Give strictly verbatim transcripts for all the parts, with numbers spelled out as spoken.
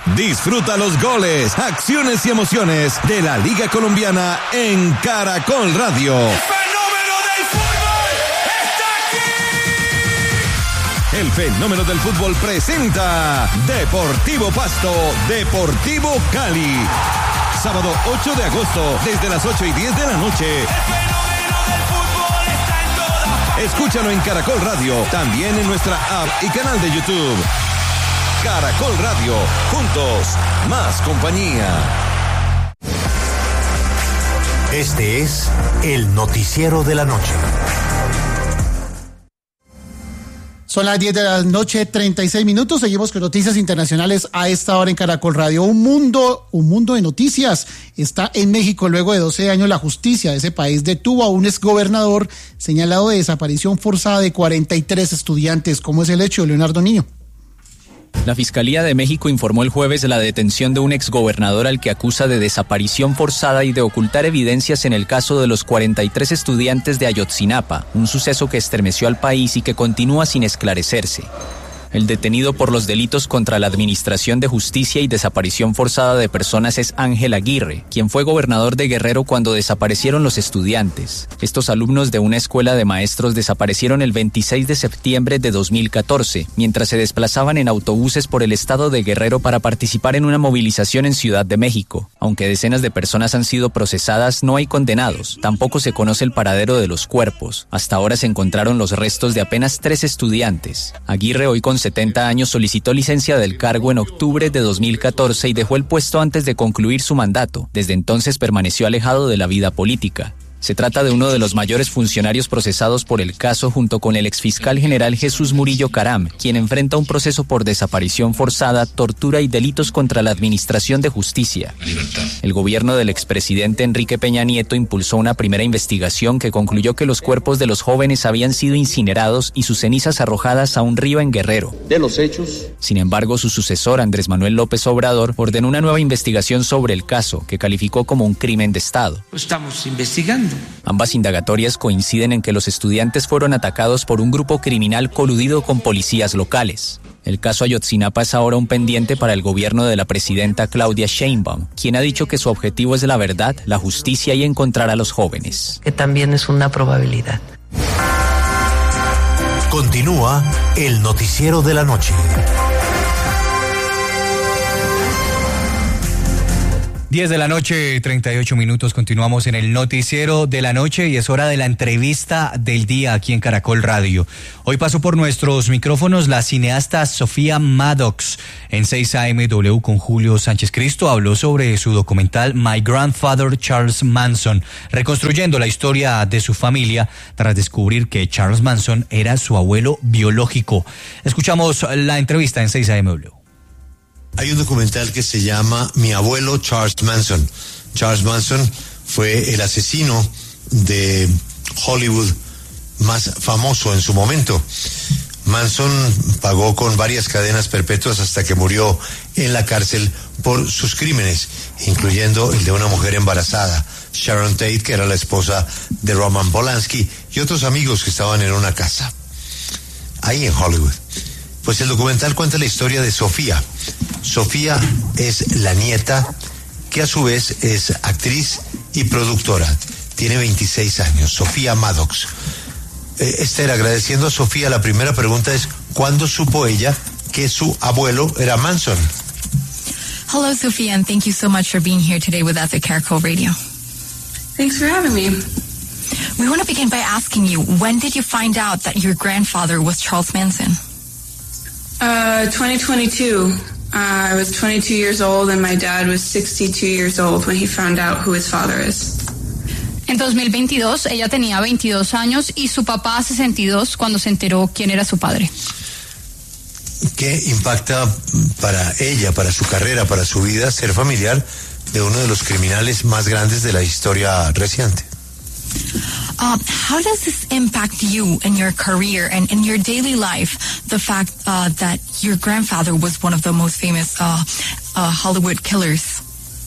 Disfruta los goles, acciones y emociones de la Liga Colombiana en Caracol Radio. ¡El fenómeno del fútbol está aquí! El fenómeno del fútbol presenta Deportivo Pasto, Deportivo Cali. Sábado ocho de agosto, desde las ocho y diez de la noche. ¡El fenómeno del fútbol está en todas partes! Escúchalo en Caracol Radio, también en nuestra app y canal de YouTube. Caracol Radio, juntos, más compañía. Este es el noticiero de la noche. Son las diez de la noche, treinta y seis minutos. Seguimos con noticias internacionales a esta hora en Caracol Radio. Un mundo, un mundo de noticias. Está en México. Luego de doce años, la justicia de ese país detuvo a un exgobernador señalado de desaparición forzada de cuarenta y tres estudiantes. ¿Cómo es el hecho, Leonardo Niño? La Fiscalía de México informó el jueves la detención de un exgobernador al que acusa de desaparición forzada y de ocultar evidencias en el caso de los cuarenta y tres estudiantes de Ayotzinapa, un suceso que estremeció al país y que continúa sin esclarecerse. El detenido por los delitos contra la Administración de Justicia y desaparición forzada de personas es Ángel Aguirre, quien fue gobernador de Guerrero cuando desaparecieron los estudiantes. Estos alumnos de una escuela de maestros desaparecieron el veintiséis de septiembre de dos mil catorce, mientras se desplazaban en autobuses por el estado de Guerrero para participar en una movilización en Ciudad de México. Aunque decenas de personas han sido procesadas, no hay condenados. Tampoco se conoce el paradero de los cuerpos. Hasta ahora se encontraron los restos de apenas tres estudiantes. Aguirre, hoy con setenta años, solicitó licencia del cargo en octubre de dos mil catorce y dejó el puesto antes de concluir su mandato. Desde entonces permaneció alejado de la vida política. Se trata de uno de los mayores funcionarios procesados por el caso, junto con el exfiscal general Jesús Murillo Caram, quien enfrenta un proceso por desaparición forzada, tortura y delitos contra la Administración de Justicia. El gobierno del expresidente Enrique Peña Nieto impulsó una primera investigación que concluyó que los cuerpos de los jóvenes habían sido incinerados y sus cenizas arrojadas a un río en Guerrero. De los hechos. Sin embargo, su sucesor, Andrés Manuel López Obrador, ordenó una nueva investigación sobre el caso, que calificó como un crimen de Estado. Estamos investigando. Ambas indagatorias coinciden en que los estudiantes fueron atacados por un grupo criminal coludido con policías locales. El caso Ayotzinapa es ahora un pendiente para el gobierno de la presidenta Claudia Sheinbaum, quien ha dicho que su objetivo es la verdad, la justicia y encontrar a los jóvenes. Que también es una probabilidad. Continúa el noticiero de la noche. diez de la noche, treinta y ocho minutos, continuamos en el noticiero de la noche y es hora de la entrevista del día aquí en Caracol Radio. Hoy pasó por nuestros micrófonos la cineasta Sofía Maddox en seis A M W con Julio Sánchez Cristo. Habló sobre su documental My Grandfather Charles Manson, reconstruyendo la historia de su familia tras descubrir que Charles Manson era su abuelo biológico. Escuchamos la entrevista en seis A M W. Hay un documental que se llama Mi abuelo Charles Manson. Charles Manson fue el asesino de Hollywood más famoso en su momento. Manson pagó con varias cadenas perpetuas hasta que murió en la cárcel por sus crímenes, incluyendo el de una mujer embarazada, Sharon Tate, que era la esposa de Roman Polanski, y otros amigos que estaban en una casa ahí en Hollywood. Pues el documental cuenta la historia de Sofía. Sofía es la nieta, que a su vez es actriz y productora. Tiene veintiséis años, Sofía Maddox. Eh, Esther, agradeciendo a Sofía, la primera pregunta es, ¿cuándo supo ella que su abuelo era Manson? Hello, Sofía, and thank you so much for being here today with us at Caracol Radio. Thanks for having me. We want to begin by asking you, when did you find out that your grandfather was Charles Manson? Uh, twenty twenty-two. Uh, I was twenty-two years old and my dad was sixty-two years old when he found out who his father is. En dos mil veintidós, ella tenía veintidós años y su papá sesenta y dos cuando se enteró quién era su padre. ¿Qué impacta para ella, para su carrera, para su vida, ser familiar de uno de los criminales más grandes de la historia reciente? Uh, how does this impact you in your career and in your daily life, the fact uh, that your grandfather was one of the most famous uh, uh, Hollywood killers?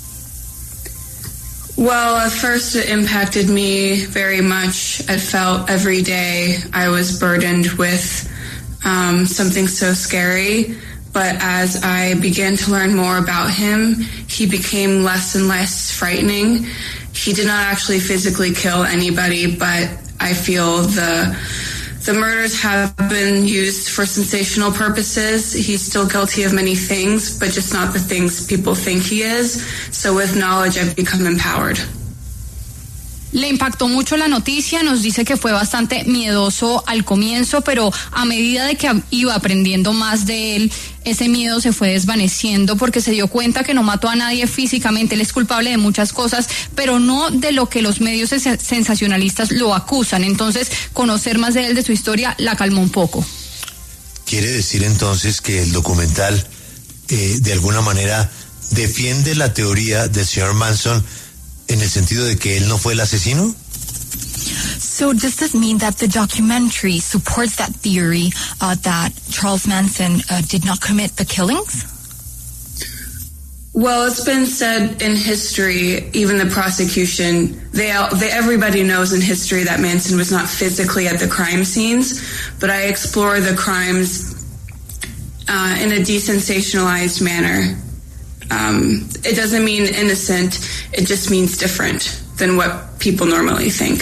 Well, at first it impacted me very much. I felt every day I was burdened with um, something so scary. But as I began to learn more about him, he became less and less frightening. He did not actually physically kill anybody, but I feel the the murders have been used for sensational purposes. He's still guilty of many things, but just not the things people think he is. So with knowledge, I've become empowered. Le impactó mucho la noticia, nos dice que fue bastante miedoso al comienzo, pero a medida de que iba aprendiendo más de él, ese miedo se fue desvaneciendo porque se dio cuenta que no mató a nadie físicamente. Él es culpable de muchas cosas, pero no de lo que los medios sensacionalistas lo acusan. Entonces, conocer más de él, de su historia, la calmó un poco. ¿Quiere decir entonces que el documental eh, de alguna manera defiende la teoría del señor Manson en el sentido de que él no fue el asesino? So does this mean that the documentary supports that theory uh, that Charles Manson uh, did not commit the killings? Well, it's been said in history, even the prosecution, they, they everybody knows in history that Manson was not physically at the crime scenes, but I explore the crimes uh, in a desensationalized manner. Um, it doesn't mean innocent, it just means different than what people normally think.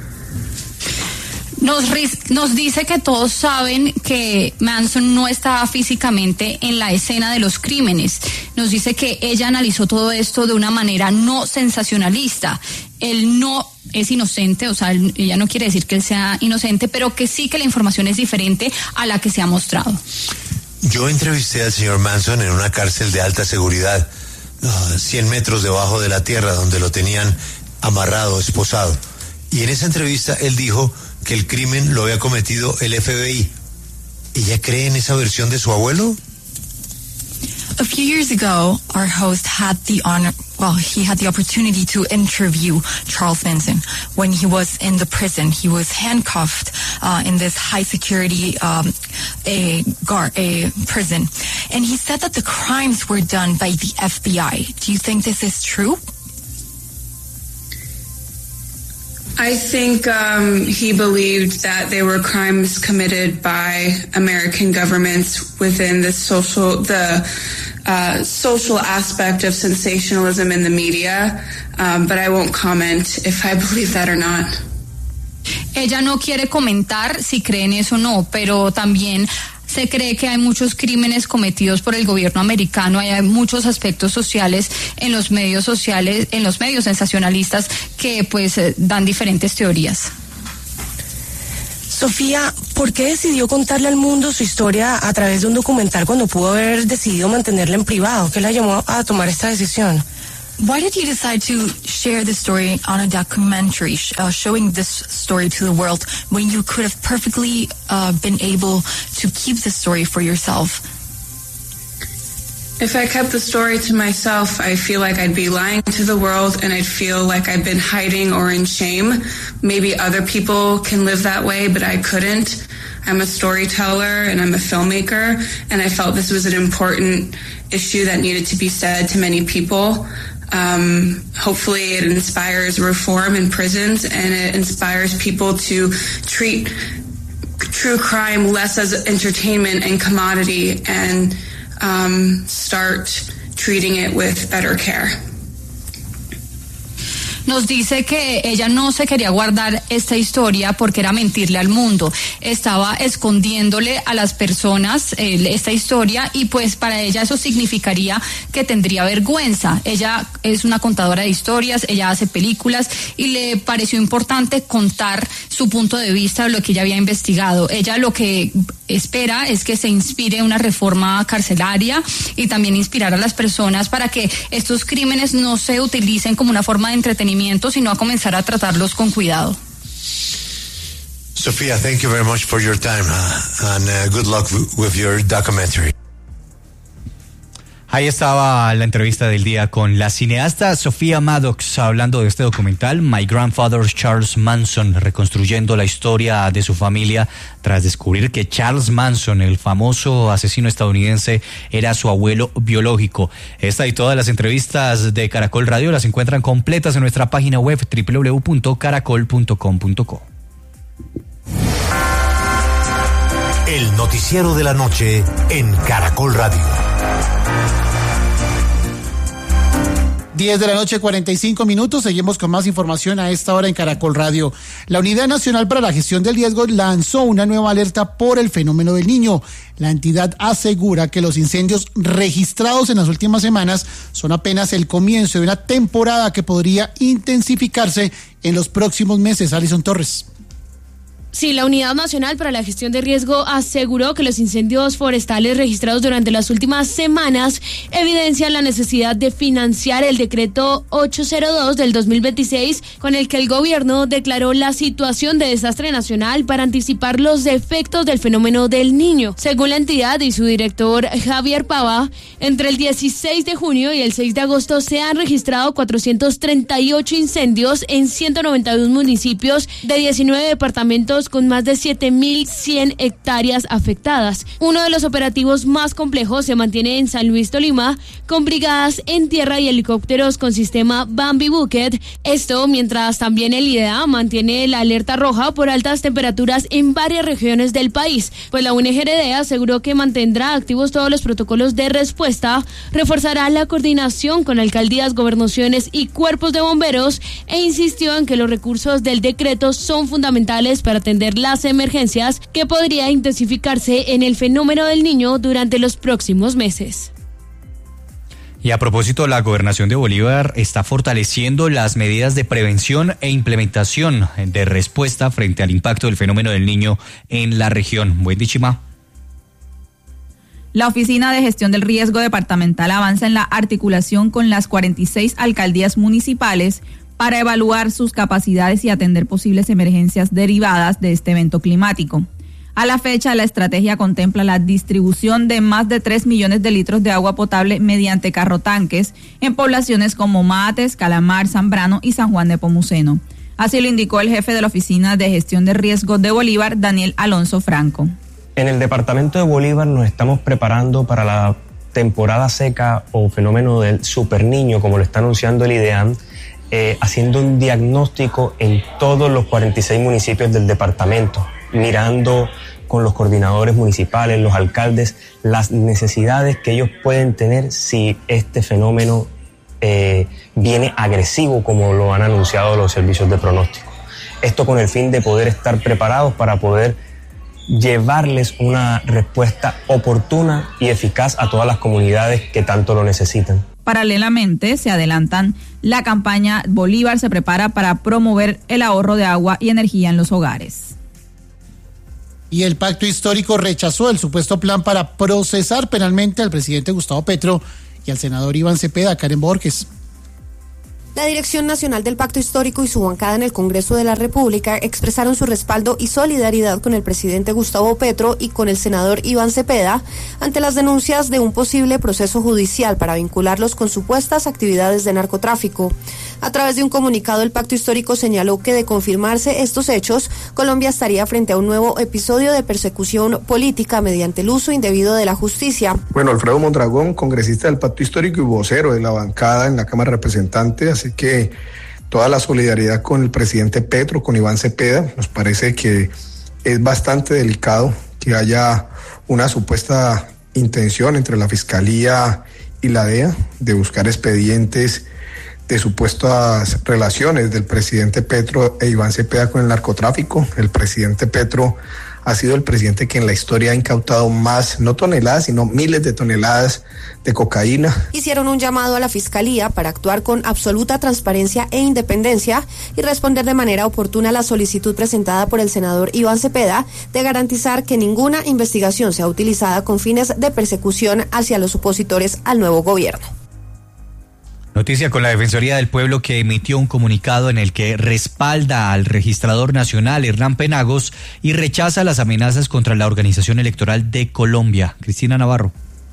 Nos, nos dice que todos saben que Manson no estaba físicamente en la escena de los crímenes. Nos dice que ella analizó todo esto de una manera no sensacionalista. Él no es inocente, o sea, ella no quiere decir que él sea inocente, pero que sí que la información es diferente a la que se ha mostrado. Yo entrevisté al señor Manson en una cárcel de alta seguridad, uh, cien metros debajo de la tierra, donde lo tenían amarrado, esposado. Y en esa entrevista él dijo que el crimen lo había cometido el F B I. ¿Ella cree en esa versión de su abuelo? A few years ago, our host had the honor, well, he had the opportunity to interview Charles Manson when he was in the prison. He was handcuffed uh, in this high security um, a guard, a prison. And he said that the crimes were done by the F B I. Do you think this is true? I think um, he believed that they were crimes committed by American governments within the social, the uh, social aspect of sensationalism in the media, um, but I won't comment if I believe that or not. Ella no quiere comentar si creen eso o no, pero también se cree que hay muchos crímenes cometidos por el gobierno americano, hay muchos aspectos sociales en los medios sociales, en los medios sensacionalistas que pues dan diferentes teorías. Sofía, ¿por qué decidió contarle al mundo su historia a través de un documental cuando pudo haber decidido mantenerla en privado? ¿Qué la llamó a tomar esta decisión? Why did you decide to share this story on a documentary, uh, showing this story to the world, when you could have perfectly uh, been able to keep the story for yourself? If I kept the story to myself, I feel like I'd be lying to the world and I'd feel like I've been hiding or in shame. Maybe other people can live that way, but I couldn't. I'm a storyteller and I'm a filmmaker, and I felt this was an important issue that needed to be said to many people. Um, hopefully it inspires reform in prisons, and it inspires people to treat true crime less as entertainment and commodity, and um, start treating it with better care. Nos dice que ella no se quería guardar esta historia porque era mentirle al mundo. Estaba escondiéndole a las personas eh, esta historia, y pues para ella eso significaría que tendría vergüenza. Ella es una contadora de historias, ella hace películas y le pareció importante contar su punto de vista de lo que ella había investigado. Ella lo que espera es que se inspire una reforma carcelaria y también inspirar a las personas para que estos crímenes no se utilicen como una forma de entretenimiento, sino a comenzar a tratarlos con cuidado. Sofía, thank you very much for your time uh, and uh, good luck w- with your documentary. Ahí estaba la entrevista del día con la cineasta Sofía Maddox hablando de este documental My Grandfather's Charles Manson, reconstruyendo la historia de su familia tras descubrir que Charles Manson, el famoso asesino estadounidense, era su abuelo biológico. Esta y todas las entrevistas de Caracol Radio las encuentran completas en nuestra página web doble u doble u doble u punto caracol punto com punto co. El noticiero de la noche en Caracol Radio. diez de la noche, cuarenta y cinco minutos. Seguimos con más información a esta hora en Caracol Radio. La Unidad Nacional para la Gestión del Riesgo lanzó una nueva alerta por el fenómeno del Niño. La entidad asegura que los incendios registrados en las últimas semanas son apenas el comienzo de una temporada que podría intensificarse en los próximos meses. Alison Torres. Sí, la Unidad Nacional para la Gestión de Riesgo aseguró que los incendios forestales registrados durante las últimas semanas evidencian la necesidad de financiar el decreto ochocientos dos del dos mil veintiséis, con el que el gobierno declaró la situación de desastre nacional para anticipar los efectos del fenómeno del Niño. Según la entidad y su director Javier Pava, entre el dieciséis de junio y el seis de agosto se han registrado cuatrocientos treinta y ocho incendios en ciento noventa y dos municipios de diecinueve departamentos con más de siete mil cien hectáreas afectadas. Uno de los operativos más complejos se mantiene en San Luis, Tolima, con brigadas en tierra y helicópteros con sistema Bambi Bucket. Esto mientras también el I D E A mantiene la alerta roja por altas temperaturas en varias regiones del país, pues la U N G R D aseguró que mantendrá activos todos los protocolos de respuesta, reforzará la coordinación con alcaldías, gobernaciones y cuerpos de bomberos e insistió en que los recursos del decreto son fundamentales para atender las emergencias que podría intensificarse en el fenómeno del Niño durante los próximos meses. Y a propósito, la Gobernación de Bolívar está fortaleciendo las medidas de prevención e implementación de respuesta frente al impacto del fenómeno del Niño en la región. Buen día, Chima. La Oficina de Gestión del Riesgo Departamental avanza en la articulación con las cuarenta y seis alcaldías municipales para evaluar sus capacidades y atender posibles emergencias derivadas de este evento climático. A la fecha, la estrategia contempla la distribución de más de tres millones de litros de agua potable mediante carrotanques en poblaciones como Mates, Calamar, Zambrano y San Juan de Pomuceno. Así lo indicó el jefe de la Oficina de Gestión de Riesgo de Bolívar, Daniel Alonso Franco. En el departamento de Bolívar nos estamos preparando para la temporada seca o fenómeno del superniño, como lo está anunciando el I D E A, eh, haciendo un diagnóstico en todos los cuarenta y seis municipios del departamento, mirando con los coordinadores municipales, los alcaldes, las necesidades que ellos pueden tener si este fenómeno eh, viene agresivo, como lo han anunciado los servicios de pronóstico. Esto con el fin de poder estar preparados para poder llevarles una respuesta oportuna y eficaz a todas las comunidades que tanto lo necesitan. Paralelamente, se adelantan la campaña Bolívar se prepara para promover el ahorro de agua y energía en los hogares. Y el pacto histórico rechazó el supuesto plan para procesar penalmente al presidente Gustavo Petro y al senador Iván Cepeda. Karen Borges. La Dirección Nacional del Pacto Histórico y su bancada en el Congreso de la República expresaron su respaldo y solidaridad con el presidente Gustavo Petro y con el senador Iván Cepeda ante las denuncias de un posible proceso judicial para vincularlos con supuestas actividades de narcotráfico. A través de un comunicado, el Pacto Histórico señaló que de confirmarse estos hechos, Colombia estaría frente a un nuevo episodio de persecución política mediante el uso indebido de la justicia. Bueno, Alfredo Mondragón, congresista del Pacto Histórico y vocero de la bancada en la Cámara de Representantes, así que toda la solidaridad con el presidente Petro, con Iván Cepeda. Nos parece que es bastante delicado que haya una supuesta intención entre la Fiscalía y la D E A de buscar expedientes de supuestas relaciones del presidente Petro e Iván Cepeda con el narcotráfico. El presidente Petro ha sido el presidente que en la historia ha incautado más, no toneladas, sino miles de toneladas de cocaína. Hicieron un llamado a la Fiscalía para actuar con absoluta transparencia e independencia y responder de manera oportuna a la solicitud presentada por el senador Iván Cepeda de garantizar que ninguna investigación sea utilizada con fines de persecución hacia los opositores al nuevo gobierno. Noticia con la Defensoría del Pueblo, que emitió un comunicado en el que respalda al registrador nacional Hernán Penagos y rechaza las amenazas contra la organización electoral de Colombia. Cristina Navarro.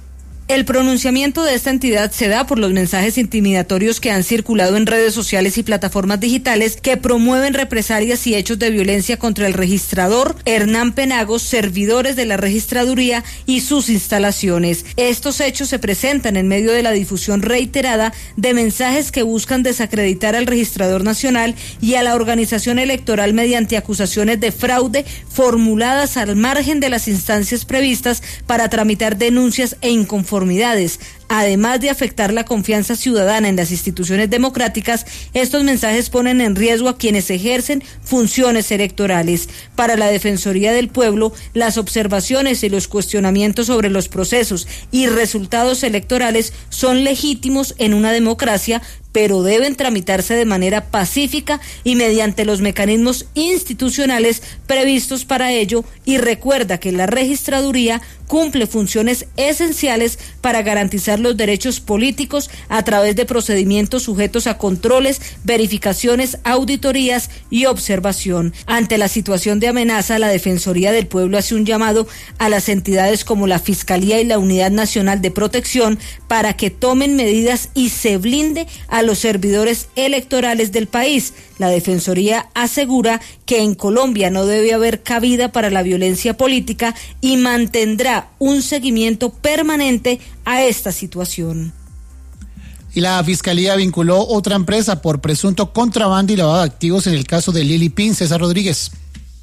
El pronunciamiento de esta entidad se da por los mensajes intimidatorios que han circulado en redes sociales y plataformas digitales que promueven represalias y hechos de violencia contra el registrador Hernán Penagos, servidores de la registraduría y sus instalaciones. Estos hechos se presentan en medio de la difusión reiterada de mensajes que buscan desacreditar al registrador nacional y a la organización electoral mediante acusaciones de fraude formuladas al margen de las instancias previstas para tramitar denuncias e inconformidades. Además de afectar la confianza ciudadana en las instituciones democráticas, estos mensajes ponen en riesgo a quienes ejercen funciones electorales. Para la Defensoría del Pueblo, las observaciones y los cuestionamientos sobre los procesos y resultados electorales son legítimos en una democracia, pero deben tramitarse de manera pacífica y mediante los mecanismos institucionales previstos para ello, y recuerda que la registraduría cumple funciones esenciales para garantizar los derechos políticos a través de procedimientos sujetos a controles, verificaciones, auditorías y observación. Ante la situación de amenaza, la Defensoría del Pueblo hace un llamado a las entidades como la Fiscalía y la Unidad Nacional de Protección para que tomen medidas y se blinde a los servidores electorales del país. La Defensoría asegura que en Colombia no debe haber cabida para la violencia política y mantendrá un seguimiento permanente a esta situación. Y la Fiscalía vinculó otra empresa por presunto contrabando y lavado de activos en el caso de Lili Pin. César Rodríguez.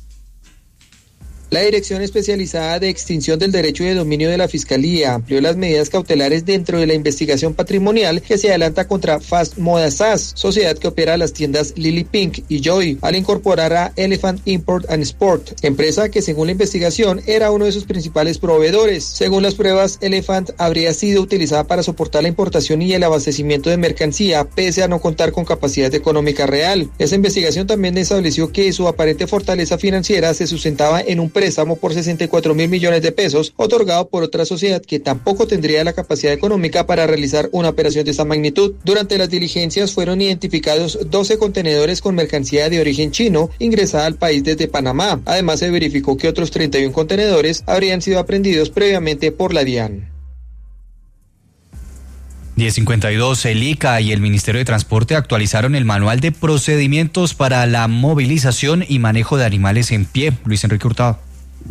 La Dirección Especializada de Extinción del Derecho de Dominio de la Fiscalía amplió las medidas cautelares dentro de la investigación patrimonial que se adelanta contra Fast Moda S A S, sociedad que opera las tiendas Lily Pink y Joy, al incorporar a Elephant Import and Sport, empresa que según la investigación era uno de sus principales proveedores. Según las pruebas, Elephant habría sido utilizada para soportar la importación y el abastecimiento de mercancía, pese a no contar con capacidad económica real. Esa investigación también estableció que su aparente fortaleza financiera se sustentaba en un préstamo por sesenta y cuatro mil millones de pesos otorgado por otra sociedad que tampoco tendría la capacidad económica para realizar una operación de esta magnitud. Durante las diligencias fueron identificados doce contenedores con mercancía de origen chino ingresada al país desde Panamá. Además, se verificó que otros treinta y uno contenedores habrían sido aprehendidos previamente por la DIAN. diez cincuenta y dos, el I C A y el Ministerio de Transporte actualizaron el manual de procedimientos para la movilización y manejo de animales en pie. Luis Enrique Hurtado.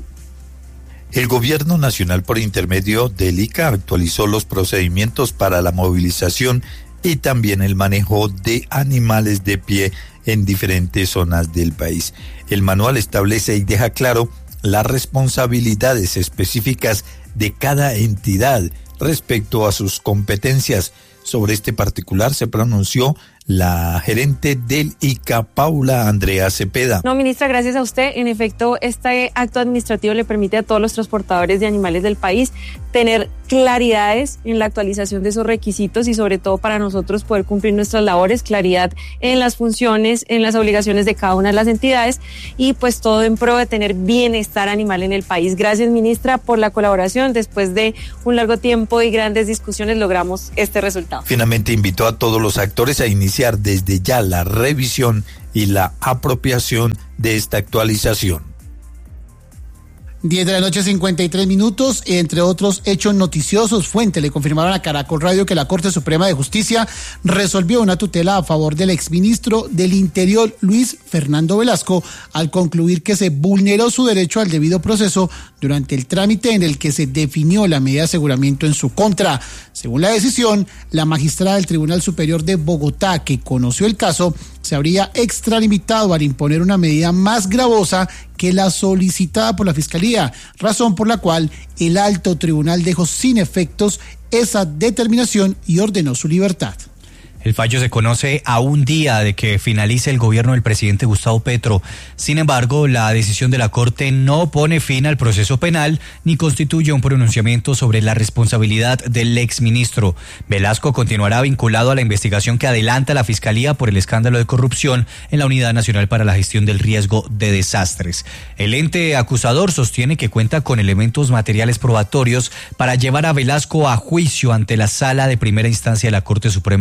El Gobierno Nacional, por intermedio del I C A, actualizó los procedimientos para la movilización y también el manejo de animales de pie en diferentes zonas del país. El manual establece y deja claro las responsabilidades específicas de cada entidad respecto a sus competencias. Sobre este particular se pronunció la gerente del I C A, Paula Andrea Cepeda. No, ministra, gracias a usted. En efecto, este acto administrativo le permite a todos los transportadores de animales del país tener claridades en la actualización de esos requisitos y sobre todo para nosotros poder cumplir nuestras labores, claridad en las funciones, en las obligaciones de cada una de las entidades y pues todo en pro de tener bienestar animal en el país. Gracias, ministra, por la colaboración. Después de un largo tiempo y grandes discusiones logramos este resultado. Finalmente invitó a todos los actores a iniciar desde ya la revisión y la apropiación de esta actualización. diez de la noche, cincuenta y tres minutos. Entre otros hechos noticiosos, fuentes le confirmaron a Caracol Radio que la Corte Suprema de Justicia resolvió una tutela a favor del exministro del Interior, Luis Fernando Velasco, al concluir que se vulneró su derecho al debido proceso durante el trámite en el que se definió la medida de aseguramiento en su contra. Según la decisión, la magistrada del Tribunal Superior de Bogotá, que conoció el caso, se habría extralimitado al imponer una medida más gravosa que la solicitada por la Fiscalía, razón por la cual el alto tribunal dejó sin efectos esa determinación y ordenó su libertad. El fallo se conoce a un día de que finalice el gobierno del presidente Gustavo Petro. Sin embargo, la decisión de la Corte no pone fin al proceso penal ni constituye un pronunciamiento sobre la responsabilidad del exministro. Velasco continuará vinculado a la investigación que adelanta la Fiscalía por el escándalo de corrupción en la Unidad Nacional para la Gestión del Riesgo de Desastres. El ente acusador sostiene que cuenta con elementos materiales probatorios para llevar a Velasco a juicio ante la Sala de Primera Instancia de la Corte Suprema de Justicia.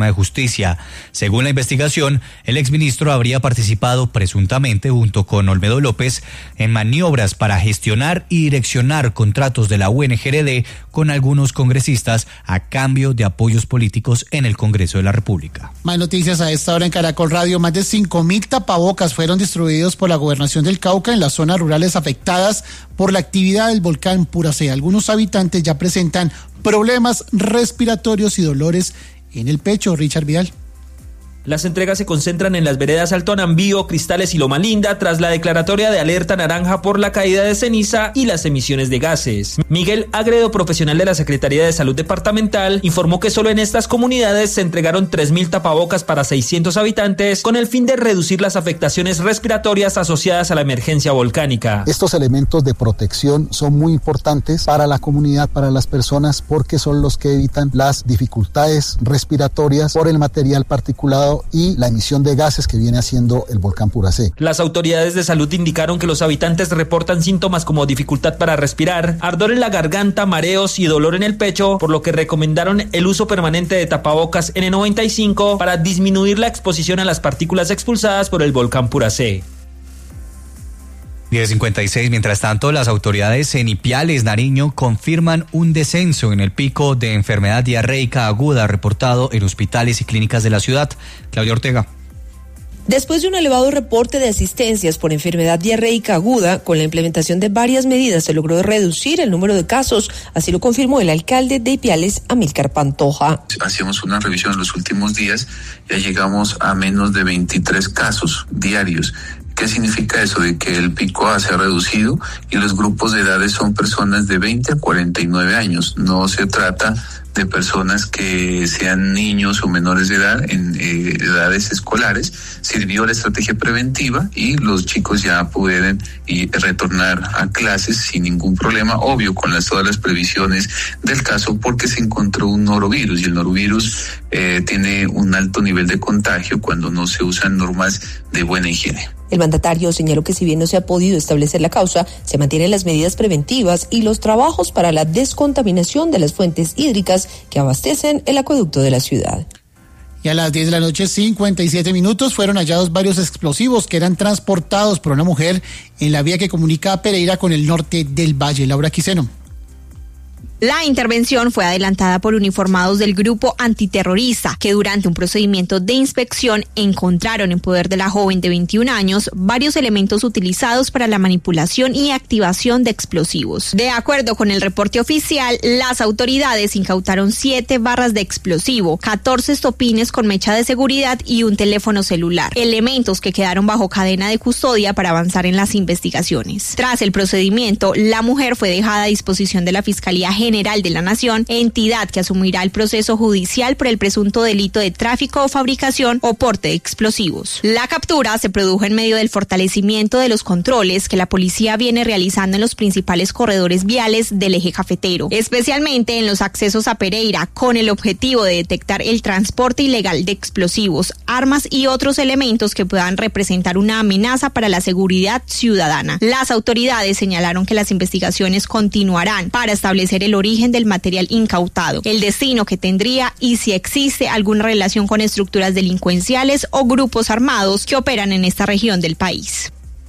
Justicia. Según la investigación, el exministro habría participado presuntamente junto con Olmedo López en maniobras para gestionar y direccionar contratos de la U N G R D con algunos congresistas a cambio de apoyos políticos en el Congreso de la República. Más noticias a esta hora en Caracol Radio. Más de cinco mil tapabocas fueron distribuidos por la Gobernación del Cauca en las zonas rurales afectadas por la actividad del volcán Puracé. Algunos habitantes ya presentan problemas respiratorios y dolores en el pecho. Richard Vidal. Las entregas se concentran en las veredas Alto Anambío, Cristales y Loma Linda tras la declaratoria de alerta naranja por la caída de ceniza y las emisiones de gases. Miguel Agredo, profesional de la Secretaría de Salud Departamental, informó que solo en estas comunidades se entregaron tres mil tapabocas para seiscientos habitantes con el fin de reducir las afectaciones respiratorias asociadas a la emergencia volcánica. Estos elementos de protección son muy importantes para la comunidad, para las personas, porque son los que evitan las dificultades respiratorias por el material particulado y la emisión de gases que viene haciendo el volcán Puracé. Las autoridades de salud indicaron que los habitantes reportan síntomas como dificultad para respirar, ardor en la garganta, mareos y dolor en el pecho, por lo que recomendaron el uso permanente de tapabocas N noventa y cinco para disminuir la exposición a las partículas expulsadas por el volcán Puracé. diez cincuenta y seis. Mientras tanto, las autoridades en Ipiales, Nariño, confirman un descenso en el pico de enfermedad diarreica aguda reportado en hospitales y clínicas de la ciudad. Claudia Ortega. Después de un elevado reporte de asistencias por enfermedad diarreica aguda, con la implementación de varias medidas se logró reducir el número de casos, así lo confirmó el alcalde de Ipiales, Amílcar Pantoja. Hacíamos una revisión en los últimos días, ya llegamos a menos de veintitrés casos diarios. ¿Qué significa eso? De que el pico se ha reducido y los grupos de edades son personas de veinte a cuarenta y nueve años. No se trata de personas que sean niños o menores de edad en eh, edades escolares. Sirvió la estrategia preventiva y los chicos ya pueden y, retornar a clases sin ningún problema, obvio con las, todas las previsiones del caso, porque se encontró un norovirus y el norovirus eh, tiene un alto nivel de contagio cuando no se usan normas de buena higiene. El mandatario señaló que si bien no se ha podido establecer la causa, se mantienen las medidas preventivas y los trabajos para la descontaminación de las fuentes hídricas que abastecen el acueducto de la ciudad. Y a las diez de la noche, cincuenta y siete minutos, fueron hallados varios explosivos que eran transportados por una mujer en la vía que comunica a Pereira con el norte del valle. Laura Quiseno. La intervención fue adelantada por uniformados del grupo antiterrorista, que durante un procedimiento de inspección encontraron en poder de la joven de veintiún años varios elementos utilizados para la manipulación y activación de explosivos. De acuerdo con el reporte oficial, las autoridades incautaron siete barras de explosivo, catorce estopines con mecha de seguridad y un teléfono celular, elementos que quedaron bajo cadena de custodia para avanzar en las investigaciones. Tras el procedimiento, la mujer fue dejada a disposición de la Fiscalía General General de la Nación, entidad que asumirá el proceso judicial por el presunto delito de tráfico o fabricación o porte de explosivos. La captura se produjo en medio del fortalecimiento de los controles que la policía viene realizando en los principales corredores viales del eje cafetero, especialmente en los accesos a Pereira, con el objetivo de detectar el transporte ilegal de explosivos, armas y otros elementos que puedan representar una amenaza para la seguridad ciudadana. Las autoridades señalaron que las investigaciones continuarán para establecer el origen del material incautado, el destino que tendría y si existe alguna relación con estructuras delincuenciales o grupos armados que operan en esta región del país.